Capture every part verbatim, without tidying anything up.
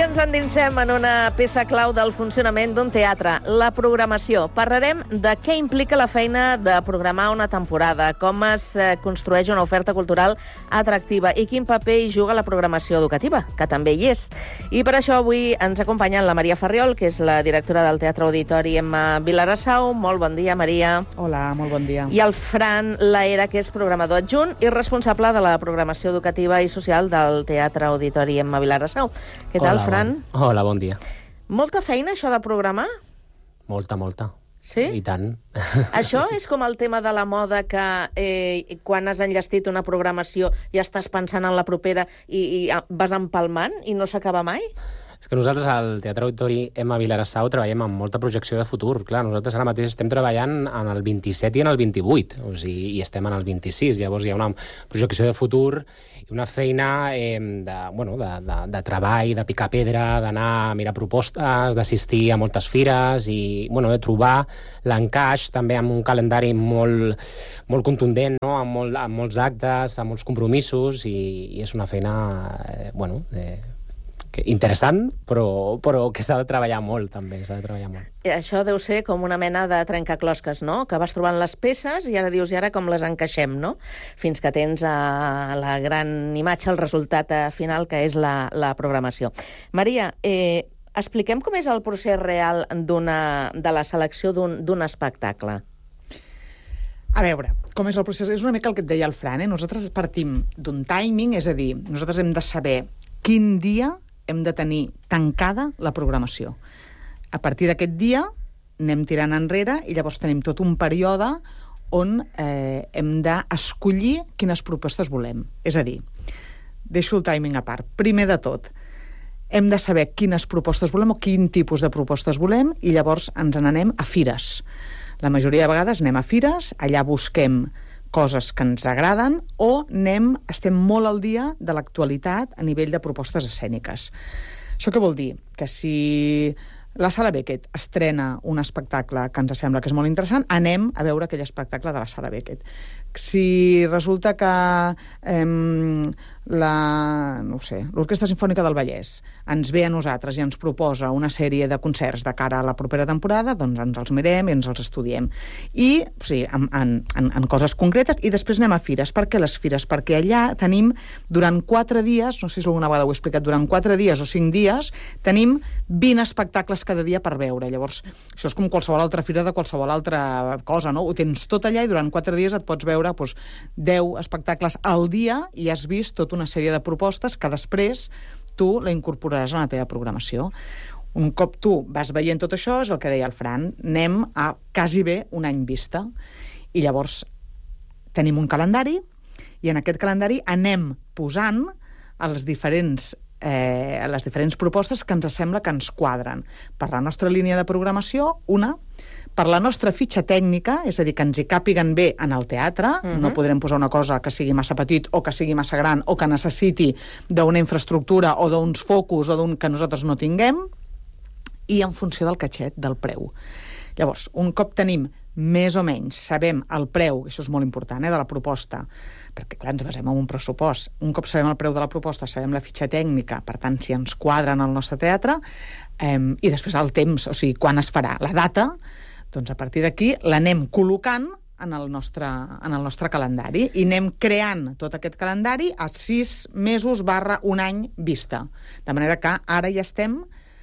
ens endinsem en una peça clau del funcionament d'un teatre, la programació. Parlarem de què implica la feina de programar una temporada, com es construeix una oferta cultural atractiva i quin paper hi juga la programació educativa, que també hi és. I per això avui ens acompanyen la Maria Farriol, que és la directora del Teatre Auditori Emma Vilarassau. Molt bon dia, Maria. Hola, molt bon dia. I el Fran Laera, que és programador adjunt i responsable de la programació educativa i social del Teatre Auditori Emma Vilarassau. Què tal, Hola, Fran? Bon... Hola, bon dia. Molta feina, això de programar? Molta, molta. Sí? I tant. Això és com el tema de la moda, que eh, quan has enllestit una programació ja estàs pensant en la propera i, i vas empalmant i no s'acaba mai? És que nosaltres al Teatre Auditori Emma Vilarassau treballem amb molta projecció de futur. Clar, nosaltres ara mateix estem treballant en el vint-i-set i en el vint-i-vuit, o sigui, i estem en el vint-i-sis. Llavors hi ha una projecció de futur i una feina eh, de, bueno, de, de, de treball, de picar pedra, d'anar a mirar propostes, d'assistir a moltes fires i bueno, de trobar l'encaix també amb un calendari molt, molt contundent, no? amb, molt, amb molts actes, amb molts compromisos, i, i és una feina eh, bueno, eh, que interessant, però, però que s'ha de treballar molt, també, s'ha de treballar molt. Això deu ser com una mena de trencaclosques, no? Que vas trobant les peces i ara dius, i ara com les encaixem, no? Fins que tens a la gran imatge, el resultat final, que és la, la programació. Maria, eh, expliquem com és el procés real d'una, de la selecció d'un espectacle. A veure, com és el procés? És una mica el que et deia el Fran, eh? Nosaltres partim d'un timing, és a dir, nosaltres hem de saber quin dia hem de tenir tancada la programació. A partir d'aquest dia anem tirant enrere i llavors tenim tot un període on eh, hem d'escollir quines propostes volem. És a dir, deixo el timing a part. Primer de tot, hem de saber quines propostes volem o quin tipus de propostes volem i llavors ens n'anem a fires. La majoria de vegades anem a fires, allà busquem coses que ens agraden o anem, estem molt al dia de l'actualitat a nivell de propostes escèniques. Això què vol dir? Que si la Sala Beckett estrena un espectacle que ens sembla que és molt interessant, anem a veure aquell espectacle de la Sala Beckett. Si resulta que eh, la, no ho sé, l'Orquestra Simfònica del Vallès ens ve a nosaltres i ens proposa una sèrie de concerts de cara a la propera temporada, doncs ens els mirem i ens els estudiem. I, o sigui, en, en, en, en coses concretes, i després anem a fires. Per què les fires? Perquè allà tenim, durant quatre dies, no sé si alguna vegada ho he explicat, durant quatre dies o cinc dies, tenim vint espectacles cada dia per veure. Llavors, això és com qualsevol altra fira de qualsevol altra cosa, no? Ho tens tot allà i durant quatre dies et pots veure doncs, deu espectacles al dia i has vist tota una sèrie de propostes que després tu la incorporaràs a la teva programació. Un cop tu vas veient tot això, és el que deia el Fran, anem a quasi bé un any vista. I llavors tenim un calendari i en aquest calendari anem posant els diferents eh, les diferents propostes que ens sembla que ens quadren. Per la nostra línia de programació, una, per la nostra fitxa tècnica, és a dir, que ens hi càpiguen bé en el teatre, uh-huh. No podrem posar una cosa que sigui massa petit o que sigui massa gran o que necessiti d'una infraestructura o d'uns focus o d'un que nosaltres no tinguem, i en funció del catxet, del preu. Llavors, un cop tenim més o menys, sabem el preu, això és molt important, eh, de la proposta, perquè clar, ens basem en un pressupost. Un cop sabem el preu de la proposta, sabem la fitxa tècnica, per tant, si ens quadra en el nostre teatre, eh, i després el temps, o sigui, quan es farà, la data, doncs a partir d'aquí l'anem col·locant en el nostre, en el nostre calendari i anem creant tot aquest calendari a sis mesos barra un any vista. De manera que ara ja estem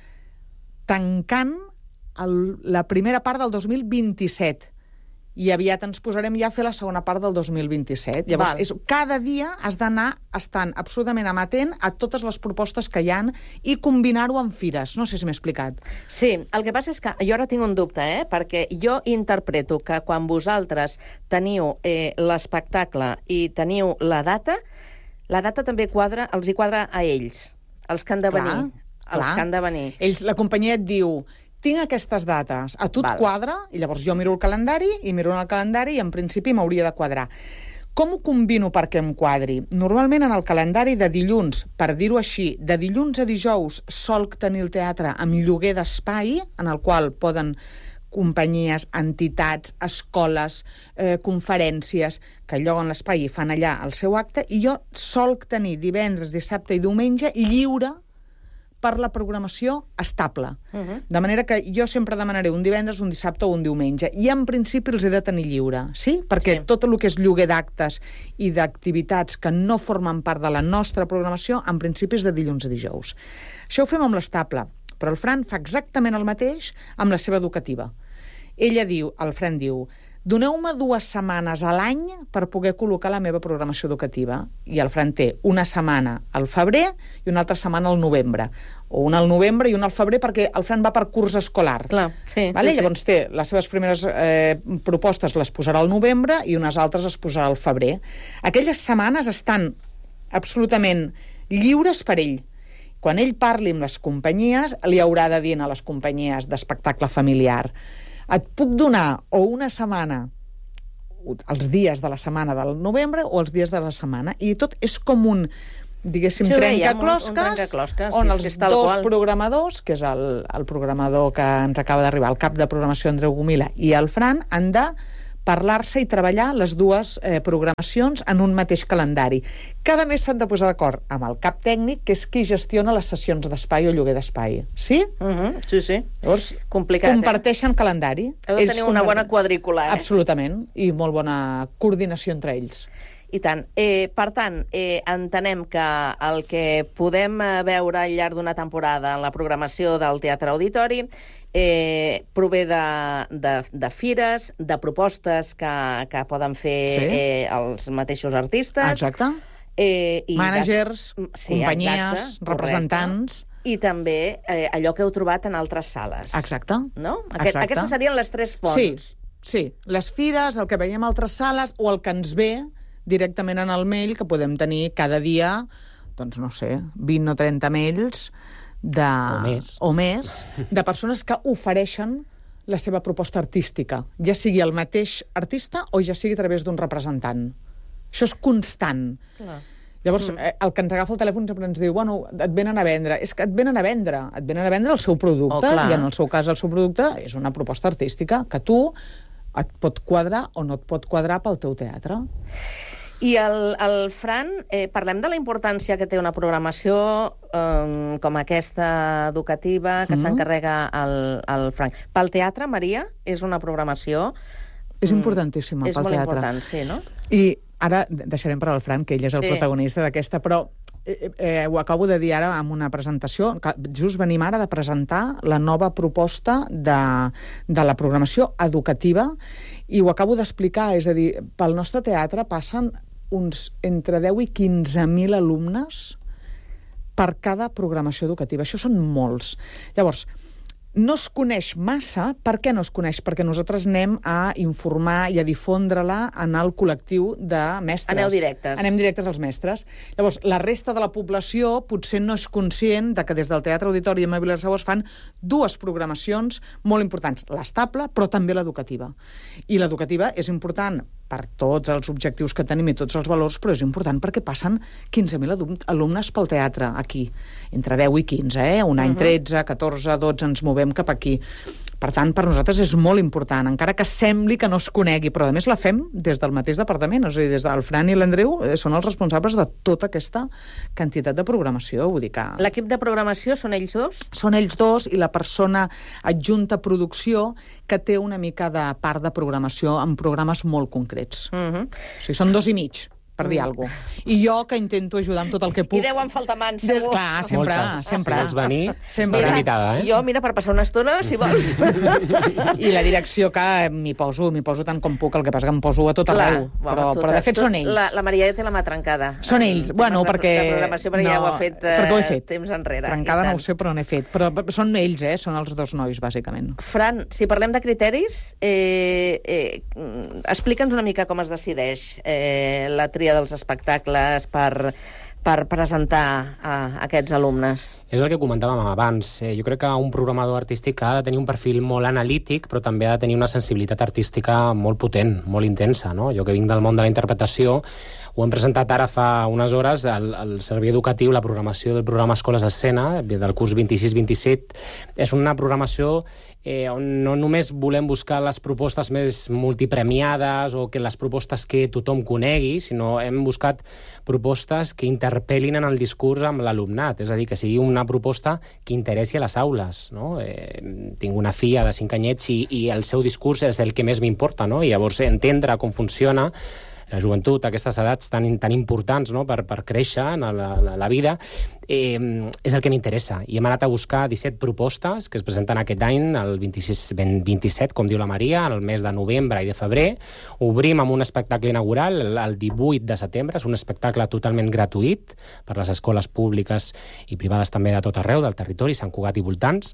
tancant el, la primera part del dos mil vint-i-set i aviat ens posarem ja a fer la segona part del dos mil vint-i-set. Llavors, és, cada dia has d'anar estant absolutament amatent a totes les propostes que hi han i combinar-ho amb fires. No sé si m'he explicat. Sí, el que passa és que jo ara tinc un dubte, eh? Perquè jo interpreto que quan vosaltres teniu eh, l'espectacle i teniu la data, la data també quadra, els hi quadra a ells, els que han de venir. Clar, els que han de venir. Ells, la companyia et diu, tinc aquestes dates, a tu et quadra, i llavors jo miro el calendari, i miro en el calendari, i en principi m'hauria de quadrar. Com ho combino perquè em quadri? Normalment en el calendari de dilluns, per dir-ho així, de dilluns a dijous solc tenir el teatre amb lloguer d'espai, en el qual poden companyies, entitats, escoles, eh, conferències, que lloguen l'espai i fan allà el seu acte, i jo solc tenir divendres, dissabte i diumenge lliure per la programació estable. Uh -huh. De manera que jo sempre demanaré un divendres, un dissabte o un diumenge. I en principi els he de tenir lliure, sí? Perquè Sí. tot el que és lloguer d'actes i d'activitats que no formen part de la nostra programació, en principi és de dilluns a dijous. Això ho fem amb l'estable, però el Fran fa exactament el mateix amb la seva educativa. Ella diu, el Fran diu, doneu-me dues setmanes a l'any per poder col·locar la meva programació educativa. I el Fran té una setmana al febrer i una altra setmana al novembre. O una al novembre i una al febrer, perquè el Fran va per curs escolar. Clar, sí. Vale? sí, sí. Llavors té les seves primeres eh, propostes les posarà al novembre i unes altres les posarà al febrer. Aquelles setmanes estan absolutament lliures per ell. Quan ell parli amb les companyies, li haurà de dir a les companyies d'espectacle familiar: et puc donar o una setmana, els dies de la setmana del novembre o els dies de la setmana, i tot és com un, diguéssim, Sí, ho dèiem, un- un trencaclosques, trencaclosques, on sí, els és que és tal dos qual. programadors, que és el, el programador que ens acaba d'arribar, el cap de programació Andreu Gomila, i el Fran, han de parlar-se i treballar les dues eh, programacions en un mateix calendari. Cada mes s'han de posar d'acord amb el cap tècnic, que és qui gestiona les sessions d'espai o lloguer d'espai. Sí? Uh -huh. Sí, sí. Llavors, Complicat, comparteixen calendari. Heu de Ells tenir una bona comparteixen- quadrícula, eh? Absolutament, i molt bona coordinació entre ells. I tant. Eh, per tant, eh, entenem que el que podem eh, veure al llarg d'una temporada en la programació del Teatre Auditori eh, prové de, de, de fires, de propostes que, que poden fer Sí. eh, els mateixos artistes. Exacte. Eh, i Mànagers, des- sí, companyies, exacte, representants. correcte. I també eh, allò que heu trobat en altres sales. Exacte. No? Aquest, Exacte. aquestes serien les tres fonts. Sí, sí. Les fires, el que veiem a altres sales, o el que ens ve directament en el mail, que podem tenir cada dia, doncs no sé, vint o trenta mails de... O més. o més, de persones que ofereixen la seva proposta artística, ja sigui el mateix artista o ja sigui a través d'un representant. Això és constant. Clar. Llavors, mm. el que ens agafa el telèfon sempre ens diu, bueno, et venen a vendre. És que et venen a vendre. Et venen a vendre el seu producte, Oh, clar. i en el seu cas el seu producte és una proposta artística que tu et pot quadrar o no et pot quadrar pel teu teatre. I el, el Fran, eh, parlem de la importància que té una programació eh, com aquesta educativa que Mhm. s'encarrega el, el Fran. Pel teatre, Maria, és una programació... És mm, importantíssima és pel molt teatre. important, sí, no? I ara deixarem per al Fran, que ell és el Sí. protagonista d'aquesta, però eh, eh, ho acabo de dir ara amb una presentació. que Just venim ara de presentar la nova proposta de, de la programació educativa, i ho acabo d'explicar, és a dir, pel nostre teatre passen uns entre deu i quinze mil alumnes per cada programació educativa. Això són molts. Llavors, no es coneix massa. Per què no es coneix? Perquè nosaltres anem a informar i a difondre-la en el col·lectiu de mestres. Aneu directes. Anem directes als mestres. Llavors, la resta de la població potser no és conscient de que des del Teatre Auditori i a Vilarsau es fan dues programacions molt importants. L'estable, però també l'educativa. I l'educativa és important per tots els objectius que tenim i tots els valors, però és important perquè passen quinze mil alumnes pel teatre aquí, entre deu i quinze, eh? Un any tretze, catorze, dotze, ens movem cap aquí. Per tant, per nosaltres és molt important, encara que sembli que no es conegui, però a més la fem des del mateix departament, és a dir, des del Fran i l'Andreu eh, són els responsables de tota aquesta quantitat de programació, vull dir que... L'equip de programació són ells dos? Són ells dos i la persona adjunta a producció que té una mica de part de programació en programes molt concrets. Uh -huh. O sigui, són dos i mig, per dir alguna cosa. I jo que intento ajudar amb tot el que puc. I deuen faltar mans, Des, segur. clar, sempre, Moltes. sempre. Si vols venir, Sempre. estàs invitada, eh? Jo, mira, per passar una estona, si vols. I la direcció que m'hi poso, m'hi poso tant com puc, el que passa que em poso a tot arreu. Però, tu però de te- fet tu- són ells. La, la Maria té la mà trencada. Són en ells. temes Bueno, de, perquè... De programació, perquè ja ho ha fet, eh, perquè ho he fet. temps enrere. Trencada I no tant. ho sé, però n'he fet. Però són ells, eh? Són els dos nois, bàsicament. Fran, si parlem de criteris, eh, eh, mm, explica'ns una mica com es decideix eh, la tria dels espectacles per, per presentar a aquests alumnes. És el que comentàvem abans. Eh, jo crec que un programador artístic ha de tenir un perfil molt analític, però també ha de tenir una sensibilitat artística molt potent, molt intensa, no? Jo que vinc del món de la interpretació, Ho hem presentat ara fa unes hores, el, el servei educatiu, la programació del programa Escoles Escena, del curs vint-i-sis vint-i-set, és una programació eh, on no només volem buscar les propostes més multipremiades o que les propostes que tothom conegui, sinó hem buscat propostes que interpel·lin en el discurs amb l'alumnat, és a dir, que sigui una proposta que interessi a les aules, no? Eh, tinc una filla de cinc anyets i, i el seu discurs és el que més m'importa, no? I llavors entendre com funciona la joventut, aquestes edats tan, tan importants, no? per, per créixer en la, la, la vida, eh, és el que m'interessa. I hem anat a buscar disset propostes que es presenten aquest any, el vint-i-sis vint-i-set, com diu la Maria, en el mes de novembre i de febrer. Obrim amb un espectacle inaugural el, el divuit de setembre. És un espectacle totalment gratuït per les escoles públiques i privades també de tot arreu del territori, Sant Cugat i voltants.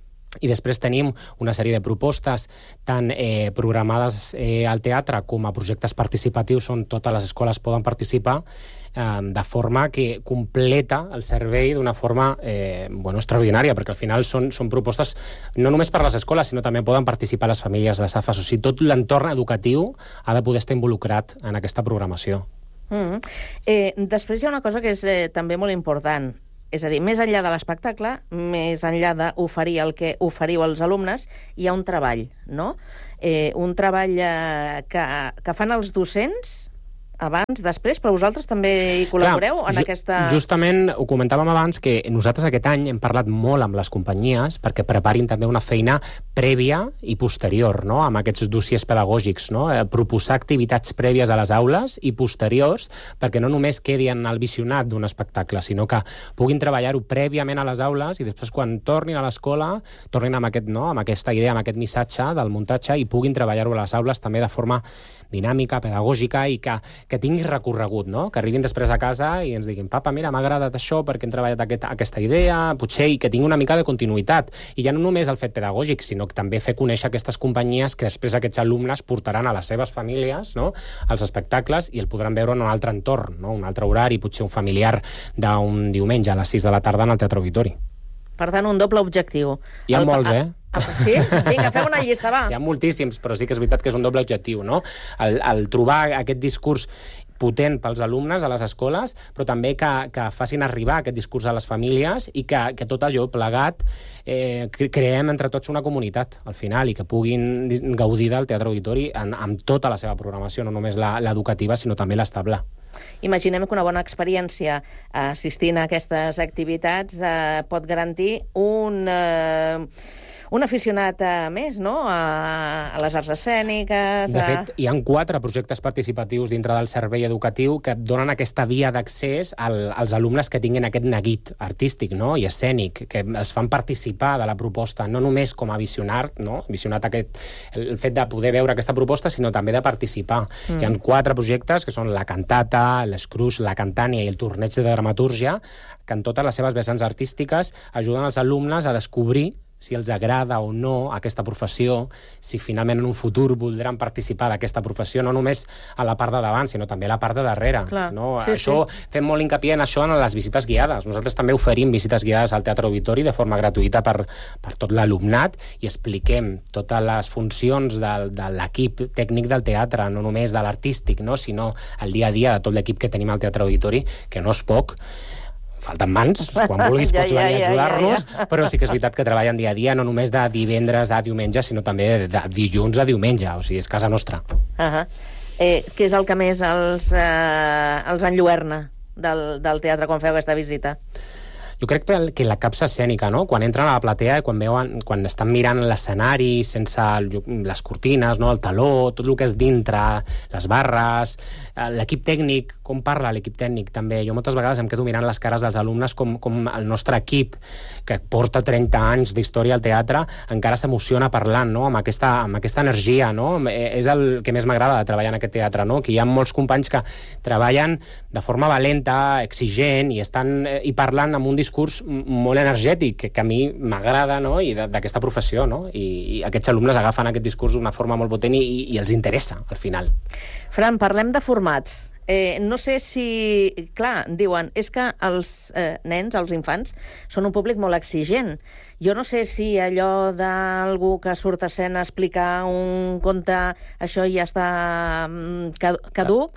I després tenim una sèrie de propostes tant eh, programades eh, al teatre com a projectes participatius on totes les escoles poden participar eh, de forma que completa el servei d'una forma eh, bueno, extraordinària, perquè al final són, són propostes no només per a les escoles, sinó també poden participar les famílies, les A F A S. O sigui, tot l'entorn educatiu ha de poder estar involucrat en aquesta programació. Mm-hmm. eh, després hi ha una cosa que és eh, també molt important. És a dir, més enllà de l'espectacle, més enllà d'oferir el que oferiu als alumnes, hi ha un treball, no? Eh, un treball eh, que, que fan els docents abans, després, però vosaltres també hi col·laboreu Clar, en ju aquesta... Justament ho comentàvem abans que nosaltres aquest any hem parlat molt amb les companyies perquè preparin també una feina prèvia i posterior, no?, amb aquests dossiers pedagògics, no? Eh, proposar activitats prèvies a les aules i posteriors perquè no només quedi en el visionat d'un espectacle, sinó que puguin treballar-ho prèviament a les aules i després quan tornin a l'escola tornin amb, aquest, no?, amb aquesta idea, amb aquest missatge del muntatge i puguin treballar-ho a les aules també de forma dinàmica, pedagògica i que que tingui recorregut, no? Que arribin després a casa i ens diguin, papa, mira, m'ha agradat això perquè hem treballat aquest, aquesta idea, potser, i que tingui una mica de continuïtat. I ja no només el fet pedagògic, sinó que també fer conèixer aquestes companyies que després aquests alumnes portaran a les seves famílies, no?, als espectacles i el podran veure en un altre entorn, no?, un altre horari, potser un familiar d'un diumenge a les sis de la tarda en el Teatre Auditori. Per tant, un doble objectiu. Hi ha el, molts, eh? Ah, sí? Vinga, fem una llista, va. Hi ha moltíssims, però sí que és veritat que és un doble objectiu, no? El, el trobar aquest discurs potent pels alumnes a les escoles, però també que, que facin arribar aquest discurs a les famílies i que, que tot allò plegat eh, creem entre tots una comunitat, al final, i que puguin gaudir del Teatre Auditori en, amb tota la seva programació, no només l'educativa, sinó també l'estable. Imaginem que una bona experiència assistint a aquestes activitats eh, pot garantir un, eh, un aficionat eh, més, no?, a, a les arts escèniques... De a... fet, hi ha quatre projectes participatius dintre del servei educatiu que donen aquesta via d'accés al, als alumnes que tinguin aquest neguit artístic, no?, i escènic, que es fan participar de la proposta, no només com a visionat, no?, visionat aquest, el fet de poder veure aquesta proposta, sinó també de participar. Mm. Hi ha quatre projectes, que són la cantata, l'Escruix, la Cantània i el torneig de dramatúrgia, que en totes les seves vessants artístiques ajuden els alumnes a descobrir si els agrada o no aquesta professió, si finalment en un futur voldran participar d'aquesta professió, no només a la part de davant, sinó també a la part de darrere. Clar, no? sí, Això sí. Fem molt hincapié en això en les visites guiades. Nosaltres també oferim visites guiades al Teatre Auditori de forma gratuïta per, per tot l'alumnat i expliquem totes les funcions de, de l'equip tècnic del teatre, no només de l'artístic, no? Sinó el dia a dia de tot l'equip que tenim al Teatre Auditori, que no és poc. Falten mans, quan vulguis pots ja, ja, venir a ajudar-nos, ja, ja. però sí que és veritat que treballen dia a dia, no només de divendres a diumenge, sinó també de dilluns a diumenge, o sigui, és casa nostra. Uh -huh. eh, què és el que més els, eh, els enlluerna del, del teatre quan feu aquesta visita? Jo crec que la capsa escènica, no?, quan entren a la platea i quan veuen, quan estan mirant l'escenari sense les cortines, no?, el taló, tot el que és dintre, les barres, l'equip tècnic, com parla l'equip tècnic també. Jo moltes vegades em quedo mirant les cares dels alumnes com, com el nostre equip, que porta trenta anys d'història al teatre, encara s'emociona parlant, no?, amb aquesta, amb aquesta energia, no? És el que més m'agrada de treballar en aquest teatre, no?, que hi ha molts companys que treballen de forma valenta, exigent, i estan i parlant amb un discurs molt energètic, que, que a mi m'agrada, no?, i d'aquesta professió, no?, i, i aquests alumnes agafen aquest discurs d'una forma molt potent i, i els interessa, al final. Fran, parlem de formats. Eh, no sé si... Clar, diuen, és que els eh, nens, els infants, són un públic molt exigent. Jo no sé si allò d'algú que surt a escena a explicar un conte, això ja està caduc.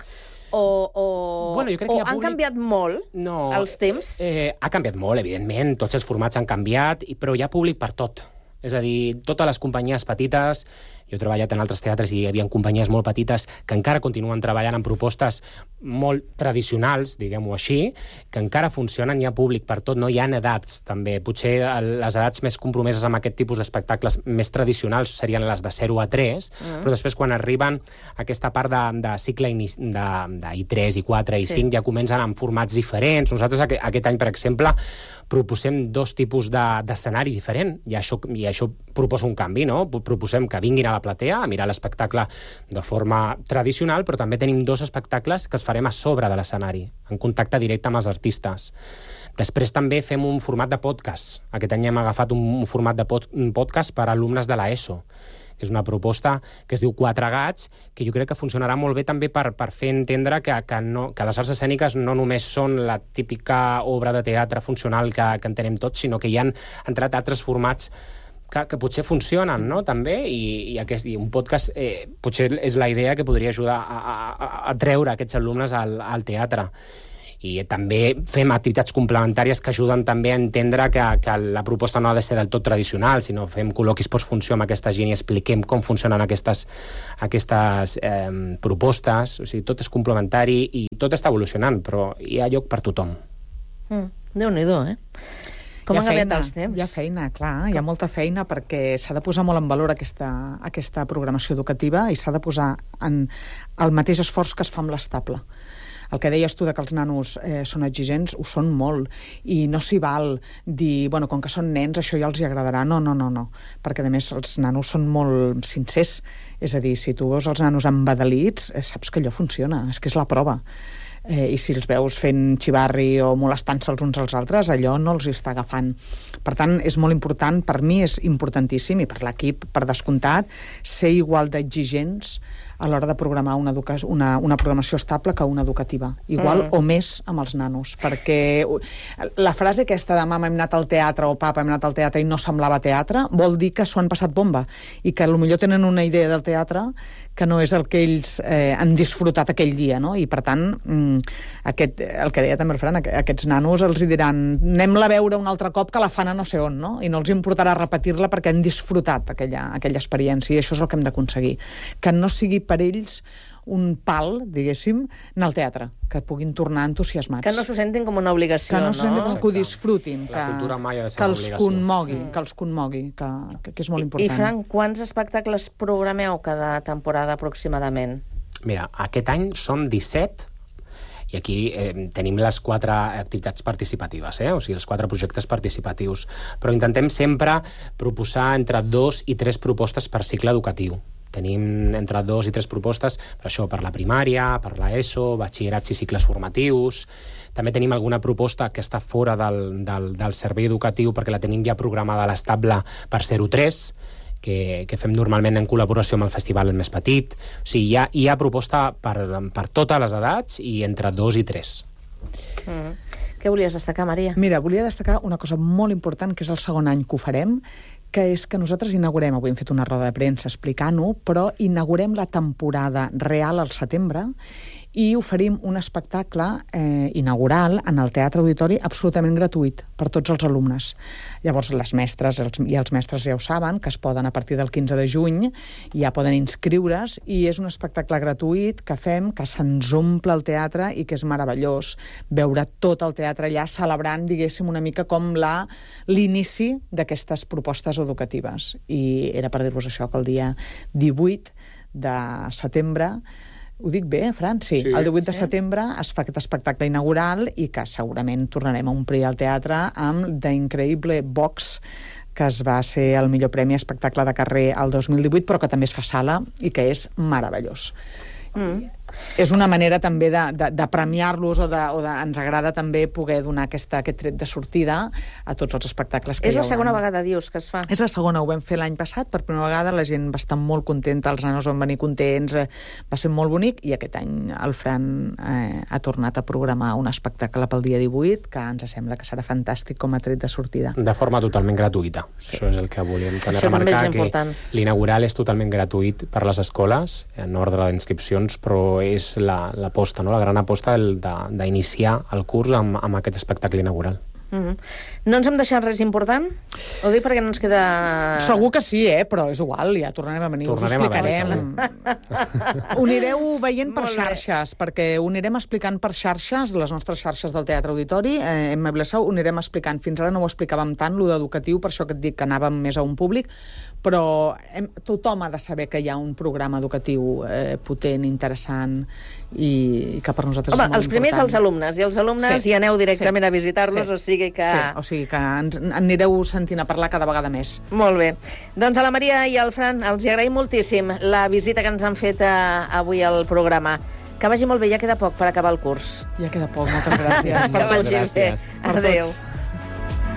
o, o, bueno, jo crec o que hi ha han públic... canviat molt no, els temps? Eh, ha canviat molt, evidentment, tots els formats han canviat, però hi ha públic per tot. És a dir, totes les companyies petites, jo he treballat en altres teatres i hi havia companyies molt petites que encara continuen treballant en propostes molt tradicionals, diguem-ho així, que encara funcionen, hi ha públic per tot, no hi ha edats, també. Potser les edats més compromeses amb aquest tipus d'espectacles més tradicionals serien les de zero a tres, mm. però després quan arriben a aquesta part de, de cicle de, de I tres, I quatre, I cinc, sí. ja comencen amb formats diferents. Nosaltres aquest any, per exemple, proposem dos tipus d'escenari de, diferent, i això, i això proposa un canvi, no? Proposem que vinguin a la platea a mirar l'espectacle de forma tradicional, però també tenim dos espectacles que es farem a sobre de l'escenari, en contacte directe amb els artistes. Després també fem un format de podcast. Aquest any hem agafat un format de pod un podcast per a alumnes de l'ESO, que és una proposta que es diu Quatre Gats, que jo crec que funcionarà molt bé també per, per fer entendre que, que, no, que les arts escèniques no només són la típica obra de teatre funcional que, que entenem tots, sinó que hi han entrat altres formats que, que potser funcionen, no?, també, i, i, aquest, i un podcast eh, potser és la idea que podria ajudar a, a, a treure aquests alumnes al, al teatre. I també fem activitats complementàries que ajuden també a entendre que, que la proposta no ha de ser del tot tradicional, sinó fem col·loquis postfunció amb aquesta gent i expliquem com funcionen aquestes, aquestes eh, propostes. O sigui, tot és complementari i tot està evolucionant, però hi ha lloc per tothom. Mm, Déu-n'hi-do, eh? Com han canviat els temps? Hi ha feina, clar, hi ha molta feina perquè s'ha de posar molt en valor aquesta, aquesta programació educativa i s'ha de posar en el mateix esforç que es fa amb l'estable. El que deies tu de que els nanos eh, són exigents, ho són molt, i no s'hi val dir, bueno, com que són nens, això ja els hi agradarà. No, no, no, no, perquè a més els nanos són molt sincers. És a dir, si tu veus els nanos embadalits, eh, saps que allò funciona, és que és la prova. Eh, i si els veus fent xivarri o molestant-se els uns als altres, allò no els hi està agafant. Per tant, és molt important, per mi és importantíssim, i per l'equip, per descomptat, ser igual d'exigents a l'hora de programar una, una, una programació estable que una educativa. Igual mm. o més amb els nanos, perquè la frase aquesta de mama hem anat al teatre o papa hem anat al teatre i no semblava teatre, vol dir que s'ho han passat bomba i que potser tenen una idea del teatre que no és el que ells eh, han disfrutat aquell dia, no? I per tant, mm, aquest, el que deia també el Fran, aquests nanos els diran anem-la a veure un altre cop que la fan a no sé on, no? I no els importarà repetir-la perquè han disfrutat aquella, aquella experiència, i això és el que hem d'aconseguir. Que no sigui per ells un pal, diguéssim, anar al teatre, que puguin tornar entusiasmats. Que no s'ho sentin com una obligació, que no? no? Sentin, que ho disfrutin, la cultura mai ha de ser que una els obligació. conmogui, Mm. que els conmogui, que, que, que és molt important. I, Fran, quants espectacles programeu cada temporada aproximadament? Mira, aquest any som disset, i aquí eh, tenim les quatre activitats participatives, eh? O sigui, els quatre projectes participatius. Però intentem sempre proposar entre dos i tres propostes per cicle educatiu. Tenim entre dos i tres propostes per això, per la primària, per l'ESO, batxillerats i cicles formatius. També tenim alguna proposta que està fora del, del, del servei educatiu perquè la tenim ja programada a l'estable per zero tres, que, que fem normalment en col·laboració amb el festival El Més Petit. O sigui, hi ha, hi ha proposta per, per totes les edats i entre dos i tres. Mm. Què volies destacar, Maria? Mira, volia destacar una cosa molt important, que és el segon any que ho farem, que és que nosaltres inaugurem, avui hem fet una roda de premsa explicant-ho, però inaugurem la temporada real al setembre i oferim un espectacle eh, inaugural en el Teatre Auditori absolutament gratuït per tots els alumnes. Llavors, les mestres els, i els mestres ja ho saben, que es poden a partir del quinze de juny, ja poden inscriure's, i és un espectacle gratuït que fem, que se'ns omple el teatre i que és meravellós veure tot el teatre allà celebrant, diguéssim, una mica com la l'inici d'aquestes propostes educatives. I era per dir-vos això, que el dia divuit de setembre, ho dic bé, Fran? Sí. sí. El divuit de setembre es fa aquest espectacle inaugural i que segurament tornarem a omplir el teatre amb The Incredible Box, que es va ser el millor premi a espectacle de carrer el dos mil divuit, però que també es fa sala i que és meravellós. Mm. És una manera també de, de, de premiar-los o, de, o de, ens agrada també poder donar aquesta, aquest tret de sortida a tots els espectacles que és hi haurà. És la segona vegada, dius, que es fa? És la segona, ho vam fer l'any passat, per primera vegada la gent va estar molt contenta, els nanos van venir contents, eh, va ser molt bonic, i aquest any el Fran eh, ha tornat a programar un espectacle pel dia divuit, que ens sembla que serà fantàstic com a tret de sortida. De forma totalment gratuïta. Sí. Això és el que volíem també remarcar, que l'inaugural és totalment gratuït per les escoles, en ordre d'inscripcions, però això és l'aposta, no? La gran aposta d'iniciar el curs amb, amb aquest espectacle inaugural. Mm-hmm. No ens hem deixat res important? Ho dic perquè no ens queda... Segur que sí, eh? Però és igual, ja tornarem a venir, tornarem us ho explicarem. Ho anireu veient per Molt bé. xarxes, perquè ho anirem explicant per xarxes, les nostres xarxes del Teatre Auditori, eh, Emma Vilassau, ho anirem explicant. Fins ara no ho explicàvem tant, lo d'educatiu, per això que et dic que anàvem més a un públic, però hem, tothom ha de saber que hi ha un programa educatiu eh, potent, interessant, i, i que per nosaltres Home, és molt els primers important. els alumnes, i els alumnes Sí. hi aneu directament Sí. a visitar-los, Sí. o sigui que... Sí, o sigui que ens anireu sentint a parlar cada vegada més. Molt bé. Doncs a la Maria i al Fran els hi agraïm moltíssim la visita que ens han fet eh, avui al programa. Que vagi molt bé, ja queda poc per acabar el curs. Ja queda poc, moltes gràcies. Que Per tots. vagi bé. Gràcies. Per Adéu. tots.